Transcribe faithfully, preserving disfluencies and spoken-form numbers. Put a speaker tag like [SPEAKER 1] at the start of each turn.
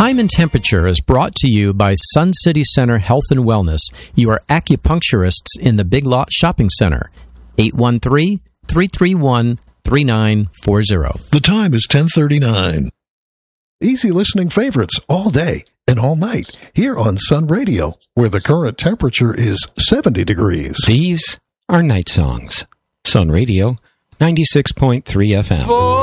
[SPEAKER 1] Time and Temperature is brought to you by Sun City Center Health and Wellness, your acupuncturists in the Big Lot Shopping Center. eight one three, three three one, three nine four zero.
[SPEAKER 2] The time is ten thirty-nine. Easy listening favorites all day and all night here on Sun Radio, where the current temperature is seventy degrees.
[SPEAKER 3] These are Night Songs. Sun Radio, ninety-six point three F M.